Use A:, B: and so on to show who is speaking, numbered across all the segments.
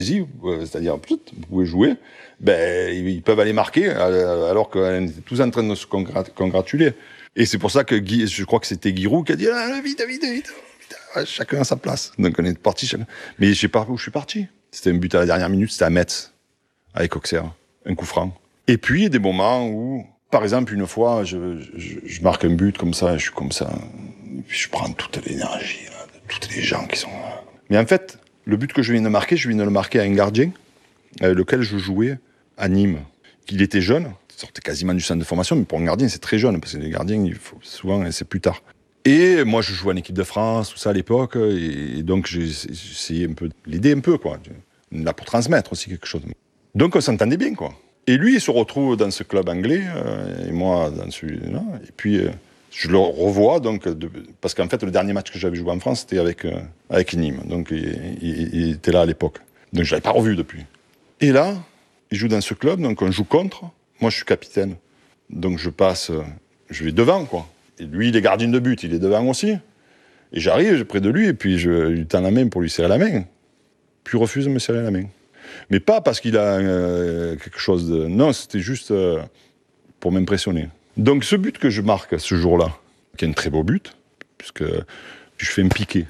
A: C'est-à-dire, vous pouvez jouer. Ils peuvent aller marquer, alors qu'on était tous en train de se congratuler. Et c'est pour ça que je crois que c'était Giroud qui a dit vite. Chacun à sa place. Donc on est parti chacun. Mais je sais pas où je suis parti. C'était un but à la dernière minute, c'était à Metz, avec Auxerre, un coup franc. Et puis il y a des moments où, par exemple, une fois, je marque un but comme ça, je suis comme ça, et puis je prends toute l'énergie là, de tous les gens qui sont là. Mais en fait, le but que je viens de marquer, je viens de le marquer à un gardien avec lequel je jouais à Nîmes. Il était jeune, il sortait quasiment du centre de formation, mais pour un gardien, c'est très jeune, parce que les gardiens, il faut souvent, c'est plus tard. Et moi, je jouais en équipe de France, tout ça à l'époque, et donc j'ai essayé un peu de l'aider un peu, quoi. Là pour transmettre aussi quelque chose. Donc on s'entendait bien, quoi. Et lui, il se retrouve dans ce club anglais, et moi dans celui-là. Et puis je le revois, donc, parce qu'en fait, le dernier match que j'avais joué en France, c'était avec Nîmes. Donc il était là à l'époque. Donc je l'avais pas revu depuis. Et là, il joue dans ce club, donc on joue contre. Moi, je suis capitaine. Donc je vais devant, quoi. Et lui, il est gardien de but, il est devant aussi. Et j'arrive près de lui, et puis je lui tends la main pour lui serrer la main. Puis il refuse de me serrer la main. Mais pas parce qu'il a quelque chose de... Non, c'était juste pour m'impressionner. Donc ce but que je marque ce jour-là, qui est un très beau but, puisque je fais un piqué,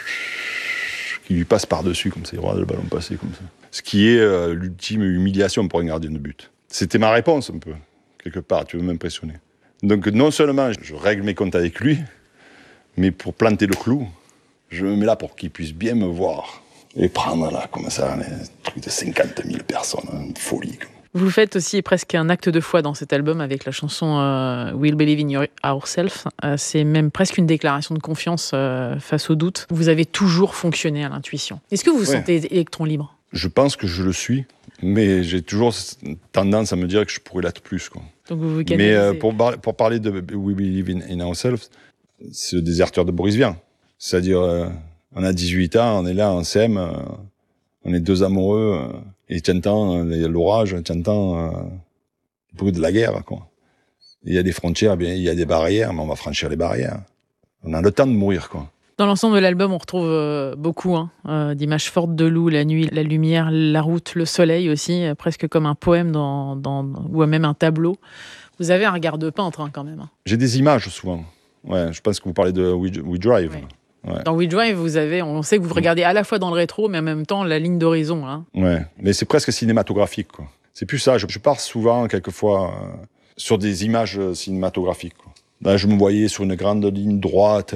A: qui lui passe par-dessus, comme ça, il regarde le ballon passer comme ça. Ce qui est l'ultime humiliation pour un gardien de but. C'était ma réponse un peu, quelque part, tu veux m'impressionner. Donc non seulement je règle mes comptes avec lui, mais pour planter le clou, je me mets là pour qu'il puisse bien me voir. Et prendre là, comme ça, un truc de 50 000 personnes, une folie.
B: Vous faites aussi presque un acte de foi dans cet album avec la chanson We'll Believe in Ourselves. C'est même presque une déclaration de confiance face au doute. Vous avez toujours fonctionné à l'intuition. Est-ce que vous vous sentez électron libre ?
A: Je pense que je le suis, mais j'ai toujours tendance à me dire que je pourrais l'être plus, quoi.
B: Donc vous canalisez.
A: Mais pour parler de We Believe in Ourselves, c'est le déserteur de Boris Vian. C'est-à-dire, on a 18 ans, on est là, on s'aime, on est deux amoureux, et t'entends l'orage, t'entends le bruit de la guerre, quoi. Il y a des frontières, bien, il y a des barrières, mais on va franchir les barrières. On a le temps de mourir, quoi.
B: Dans l'ensemble de l'album, on retrouve beaucoup d'images fortes de loup, la nuit, la lumière, la route, le soleil aussi, presque comme un poème ou même un tableau. Vous avez un regard de peintre quand même.
A: J'ai des images souvent. Ouais, je pense que vous parlez de We Drive.
B: Ouais. Ouais. Dans We Drive, on sait que vous regardez à la fois dans le rétro, mais en même temps la ligne d'horizon. Hein.
A: Ouais, mais c'est presque cinématographique, quoi. C'est plus ça. Je pars souvent, quelquefois, sur des images cinématographiques, quoi. Là, je me voyais sur une grande ligne droite,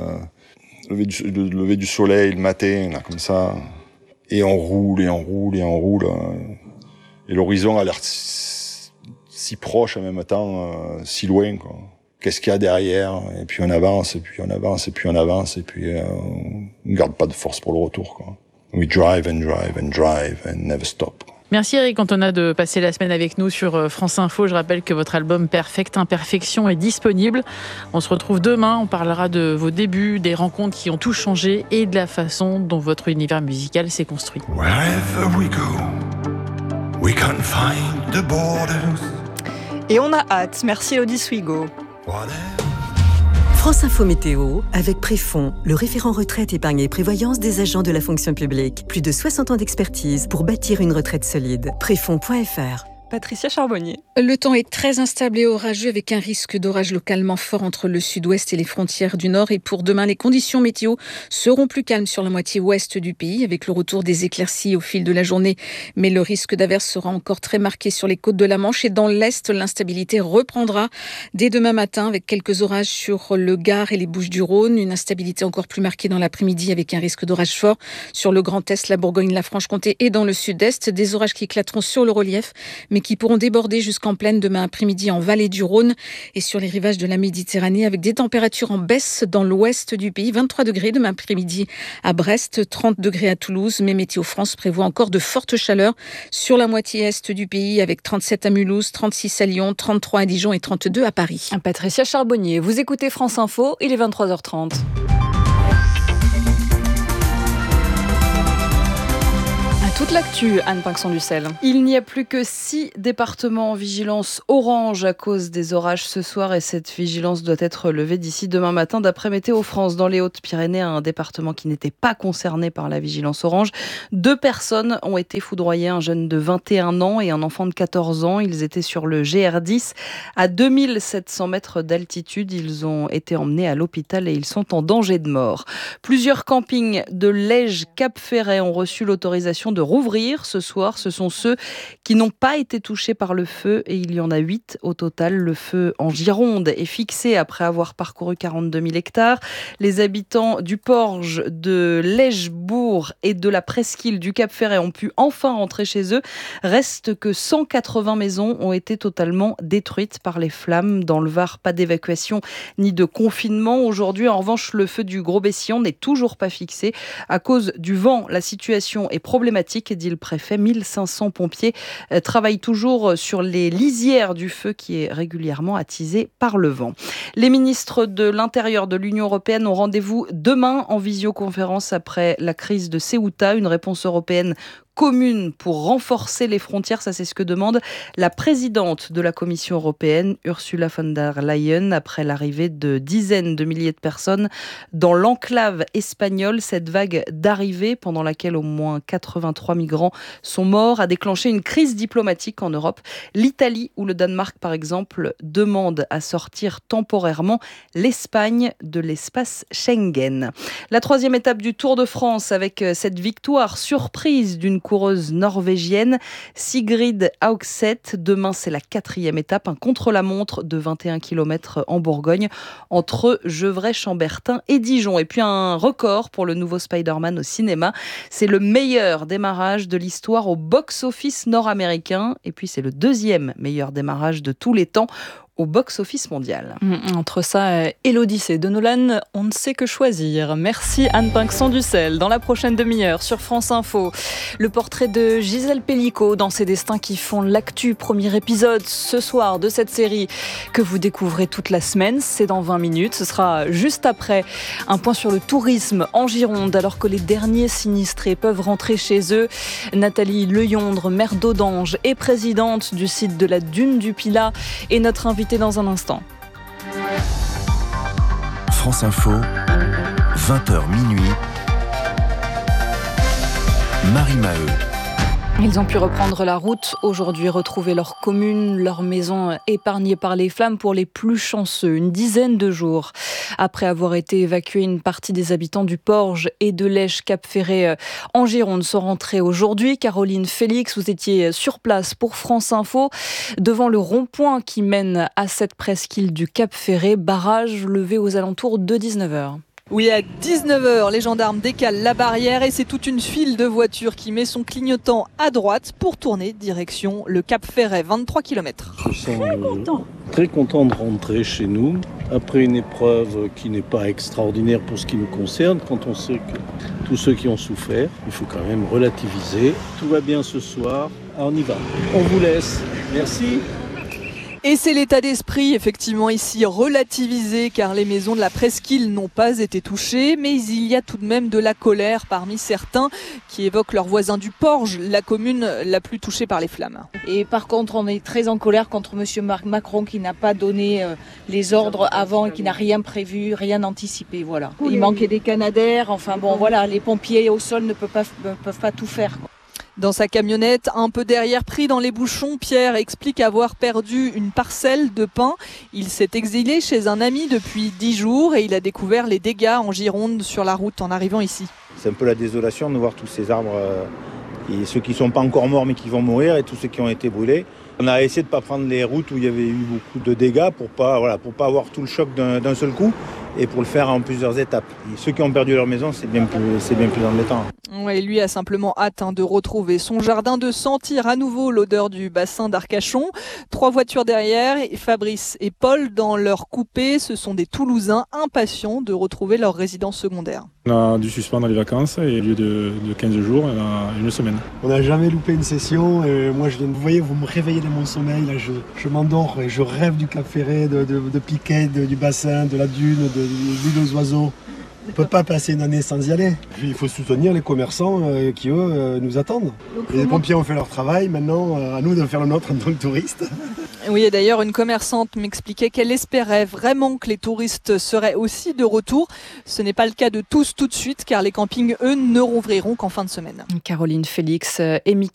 A: le lever du soleil le matin, là, comme ça. Et on roule. Et l'horizon a l'air si proche en même temps, si loin, quoi. Qu'est-ce qu'il y a derrière? Et puis on avance, et puis on avance, et puis on avance, et puis on ne garde pas de force pour le retour, quoi. We drive and drive and drive and never stop.
B: Merci Eric Cantona de passer la semaine avec nous sur France Info. Je rappelle que votre album Perfect Imperfection est disponible. On se retrouve demain, on parlera de vos débuts, des rencontres qui ont tout changé et de la façon dont votre univers musical s'est construit.
C: Wherever we go, we can't find the borders.
D: Et on a hâte. Merci Elodie Swigo.
E: France Info Météo, avec Préfond, le référent retraite, épargne et prévoyance des agents de la fonction publique. Plus de 60 ans d'expertise pour bâtir une retraite solide. Préfond.fr.
D: Patricia Charbonnier.
F: Le temps est très instable et orageux avec un risque d'orage localement fort entre le sud-ouest et les frontières du nord. Et pour demain, les conditions météo seront plus calmes sur la moitié ouest du pays avec le retour des éclaircies au fil de la journée. Mais le risque d'averse sera encore très marqué sur les côtes de la Manche et dans l'est, l'instabilité reprendra dès demain matin avec quelques orages sur le Gard et les Bouches-du-Rhône. Une instabilité encore plus marquée dans l'après-midi avec un risque d'orage fort sur le Grand Est, la Bourgogne, la Franche-Comté et dans le sud-est. Des orages qui éclateront sur le relief mais qui pourront déborder jusqu'en plaine demain après-midi en vallée du Rhône et sur les rivages de la Méditerranée avec des températures en baisse dans l'ouest du pays. 23 degrés demain après-midi à Brest, 30 degrés à Toulouse, mais Météo France prévoit encore de fortes chaleurs sur la moitié est du pays avec 37 à Mulhouse, 36 à Lyon, 33 à Dijon et 32 à Paris.
D: Patricia Charbonnier, vous écoutez France Info, il est 23h30. Toute l'actu, Anne Pinxon-Ducel.
G: Il n'y a plus que 6 départements en vigilance orange à cause des orages ce soir et cette vigilance doit être levée d'ici demain matin d'après Météo France. Dans les Hautes-Pyrénées, un département qui n'était pas concerné par la vigilance orange. 2 personnes ont été foudroyées, un jeune de 21 ans et un enfant de 14 ans. Ils étaient sur le GR10 à 2700 mètres d'altitude. Ils ont été emmenés à l'hôpital et ils sont en danger de mort. Plusieurs campings de Lège-Cap-Ferret ont reçu l'autorisation de rouvrir ce soir. Ce sont ceux qui n'ont pas été touchés par le feu et il y en a 8 au total. Le feu en Gironde est fixé après avoir parcouru 42 000 hectares. Les habitants du Porge, de Lège-Bourg et de la presqu'île du Cap-Ferret ont pu enfin rentrer chez eux. Reste que 180 maisons ont été totalement détruites par les flammes. Dans le Var, pas d'évacuation ni de confinement. Aujourd'hui, en revanche, le feu du Gros-Bessillon n'est toujours pas fixé. À cause du vent, la situation est problématique, dit le préfet. 1500 pompiers travaillent toujours sur les lisières du feu qui est régulièrement attisé par le vent. Les ministres de l'Intérieur de l'Union européenne ont rendez-vous demain en visioconférence après la crise de Ceuta. Une réponse européenne commune pour renforcer les frontières, ça c'est ce que demande la présidente de la Commission européenne, Ursula von der Leyen, après l'arrivée de dizaines de milliers de personnes dans l'enclave espagnole. Cette vague d'arrivée, pendant laquelle au moins 83 migrants sont morts, a déclenché une crise diplomatique en Europe. L'Italie ou le Danemark, par exemple, demandent à sortir temporairement l'Espagne de l'espace Schengen. La 3e étape du Tour de France avec cette victoire surprise d'une coureuse norvégienne, Sigrid Haugseth. Demain, c'est la 4e étape, un contre-la-montre de 21 km en Bourgogne, entre Gevrey-Chambertin et Dijon. Et puis un record pour le nouveau Spider-Man au cinéma. C'est le meilleur démarrage de l'histoire au box-office nord-américain. Et puis c'est le 2e meilleur démarrage de tous les temps au box-office mondial.
D: Entre ça et l'Odyssée de Nolan, on ne sait que choisir. Merci Anne Pinxon-Ducel. Dans la prochaine demi-heure sur France Info, le portrait de Gisèle Pellicot dans Ses destins qui font l'actu. Premier épisode ce soir de cette série que vous découvrez toute la semaine. C'est dans 20 minutes. Ce sera juste après un point sur le tourisme en Gironde alors que les derniers sinistrés peuvent rentrer chez eux. Nathalie Leyondre, maire d'Audange et présidente du site de la Dune du Pilat, est notre invitée dans un instant.
H: France Info, 20h minuit. Marie Maheu.
D: Ils ont pu reprendre la route aujourd'hui, retrouver leur commune, leur maison épargnées par les flammes pour les plus chanceux. Une dizaine de jours après avoir été évacués, une partie des habitants du Porge et de Lège-Cap-Ferret en Gironde sont rentrés aujourd'hui. Caroline Félix, vous étiez sur place pour France Info, devant le rond-point qui mène à cette presqu'île du Cap-Ferret, barrage levé aux alentours de 19h.
I: Oui, à 19h, les gendarmes décalent la barrière et c'est toute une file de voitures qui met son clignotant à droite pour tourner direction le Cap-Ferret, 23 km.
J: Je suis très content de rentrer chez nous après une épreuve qui n'est pas extraordinaire pour ce qui nous concerne. Quand on sait que tous ceux qui ont souffert, il faut quand même relativiser. Tout va bien ce soir, on y va. On vous laisse. Merci.
I: Et c'est l'état d'esprit, effectivement, ici relativisé, car les maisons de la presqu'île n'ont pas été touchées, mais il y a tout de même de la colère parmi certains qui évoquent leurs voisins du Porge, la commune la plus touchée par les flammes.
K: Et par contre, on est très en colère contre M. Macron qui n'a pas donné les ordres avant et qui n'a rien prévu, rien anticipé, voilà. Il manquait des canadaires, enfin bon, voilà, les pompiers au sol ne peuvent pas tout faire, quoi.
I: Dans sa camionnette, un peu derrière, pris dans les bouchons, Pierre explique avoir perdu une parcelle de pin. Il s'est exilé chez un ami depuis 10 jours et il a découvert les dégâts en Gironde sur la route en arrivant ici.
L: C'est un peu la désolation de voir tous ces arbres, et ceux qui ne sont pas encore morts mais qui vont mourir et tous ceux qui ont été brûlés. On a essayé de ne pas prendre les routes où il y avait eu beaucoup de dégâts pour pas avoir tout le choc d'un seul coup et pour le faire en plusieurs étapes. Et ceux qui ont perdu leur maison, c'est bien plus embêtant.
I: Ouais, lui a simplement hâte de retrouver son jardin, de sentir à nouveau l'odeur du bassin d'Arcachon. 3 voitures derrière, et Fabrice et Paul dans leur coupé. Ce sont des Toulousains impatients de retrouver leur résidence secondaire.
M: On a dû suspendre les vacances et au lieu de 15 jours, on a une semaine.
N: On n'a jamais loupé une session. Et moi, vous voyez, vous me réveillez de mon sommeil. Là, je m'endors et je rêve du Cap-Ferret, de Piquet, du bassin, de la dune, de l'île aux oiseaux. On ne peut pas passer une année sans y aller. Puis, il faut soutenir les commerçants qui, eux, nous attendent. Les pompiers ont fait leur travail, maintenant, à nous de faire le nôtre en tant que touristes.
I: Oui, et d'ailleurs, une commerçante m'expliquait qu'elle espérait vraiment que les touristes seraient aussi de retour. Ce n'est pas le cas de tous tout de suite, car les campings, eux, ne rouvriront qu'en fin de semaine.
D: Caroline Félix et Mickaël.